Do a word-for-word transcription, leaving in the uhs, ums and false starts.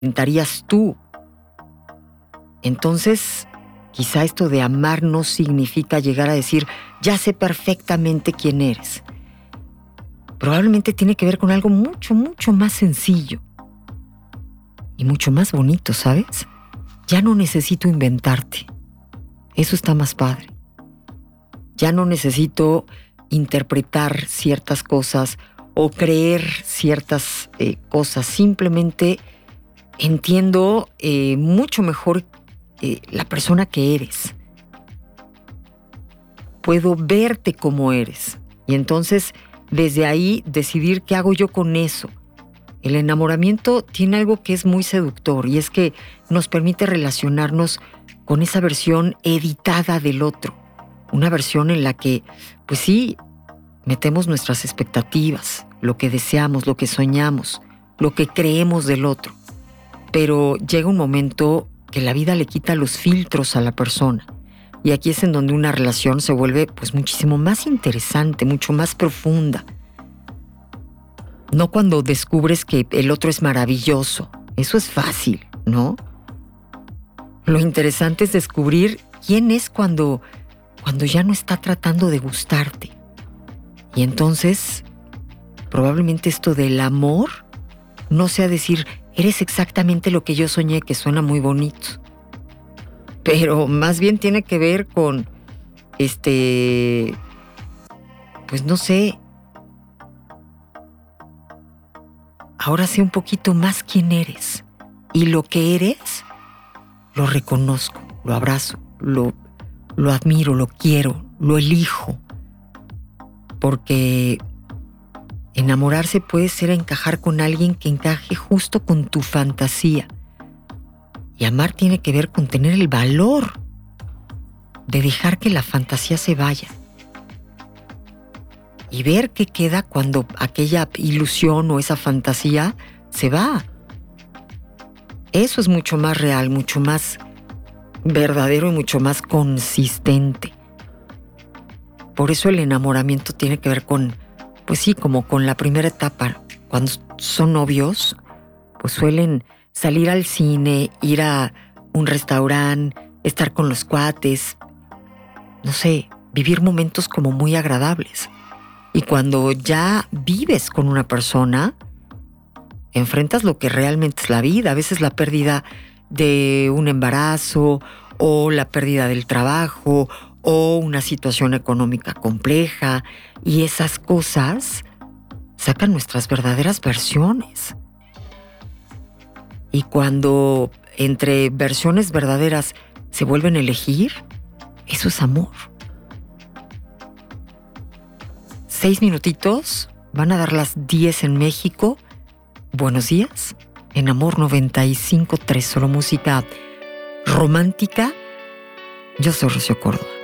inventarías tú. Entonces, quizá esto de amar no significa llegar a decir, ya sé perfectamente quién eres. Probablemente tiene que ver con algo mucho, mucho más sencillo y mucho más bonito, ¿sabes? Ya no necesito inventarte. Eso está más padre. Ya no necesito interpretar ciertas cosas o creer ciertas eh, cosas. Simplemente entiendo eh, mucho mejor eh, la persona que eres. Puedo verte como eres. Y entonces, desde ahí, decidir qué hago yo con eso. El enamoramiento tiene algo que es muy seductor y es que nos permite relacionarnos con esa versión editada del otro. Una versión en la que, pues sí, metemos nuestras expectativas, lo que deseamos, lo que soñamos, lo que creemos del otro. Pero llega un momento que la vida le quita los filtros a la persona. Y aquí es en donde una relación se vuelve pues muchísimo más interesante, mucho más profunda. No cuando descubres que el otro es maravilloso. Eso es fácil, ¿no? Lo interesante es descubrir quién es cuando, cuando ya no está tratando de gustarte. Y entonces, probablemente esto del amor no sea decir, eres exactamente lo que yo soñé, que suena muy bonito. Pero más bien tiene que ver con, este, pues no sé, ahora sé un poquito más quién eres. Y lo que eres, lo reconozco, lo abrazo, lo, lo admiro, lo quiero, lo elijo. Porque enamorarse puede ser encajar con alguien que encaje justo con tu fantasía. Y amar tiene que ver con tener el valor de dejar que la fantasía se vaya. Y ver qué queda cuando aquella ilusión o esa fantasía se va. Eso es mucho más real, mucho más verdadero y mucho más consistente. Por eso el enamoramiento tiene que ver con, pues sí, como con la primera etapa. Cuando son novios, pues suelen salir al cine, ir a un restaurante, estar con los cuates, no sé, vivir momentos como muy agradables. Y cuando ya vives con una persona, enfrentas lo que realmente es la vida. A veces la pérdida de un embarazo o la pérdida del trabajo o una situación económica compleja. Y esas cosas sacan nuestras verdaderas versiones. Y cuando entre versiones verdaderas se vuelven a elegir, eso es amor. Seis minutitos, van a dar las diez en México. Buenos días, en Amor noventa y cinco punto tres, solo música romántica. Yo soy Rocío Córdoba.